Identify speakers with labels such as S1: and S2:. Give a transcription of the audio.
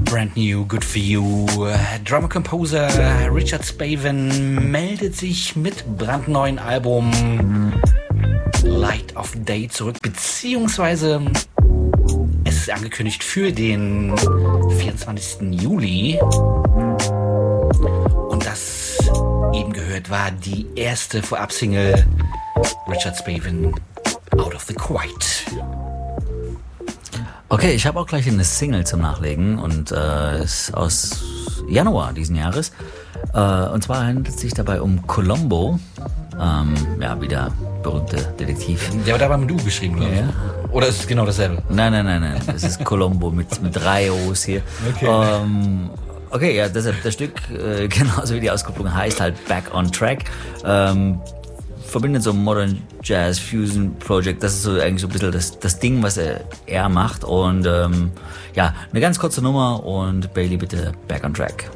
S1: Brand New, Good For You. Drummer-Composer Richard Spaven meldet sich mit brandneuen Album Light of Day zurück, beziehungsweise es ist angekündigt für den 24. Juli. Und das eben gehört war die erste Vorab-Single Richard Spaven, Out of the Quiet.
S2: Okay, ich habe auch gleich eine Single zum Nachlegen und ist aus Januar diesen Jahres. Und zwar handelt es sich dabei um Columbo. Ja, wieder berühmter Detektiv.
S1: Der war da beim Du geschrieben, glaube ich.
S2: Ja.
S1: Oder ist es genau dasselbe?
S2: Nein. Das ist Columbo mit 3 O's hier.
S1: Okay.
S2: Okay, ja, das Stück, genauso wie die Auskopplung heißt, halt Back on Track. Verbindet so Modern Jazz Fusion Project. Das ist so eigentlich so ein bisschen das Ding, was er macht. Und ja, eine ganz kurze Nummer und Bailey bitte Back on Track.